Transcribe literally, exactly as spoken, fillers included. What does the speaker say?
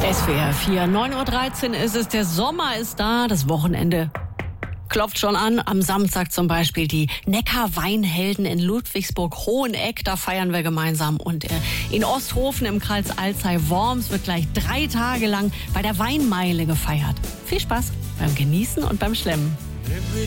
S W R vier, neun Uhr dreizehn ist es, der Sommer ist da, das Wochenende klopft schon an. Am Samstag zum Beispiel die Neckar-Weinhelden in Ludwigsburg-Hoheneck, da feiern wir gemeinsam. Und äh, in Osthofen im Kreis Alzey-Worms wird gleich drei Tage lang bei der Weinmeile gefeiert. Viel Spaß beim Genießen und beim Schlemmen.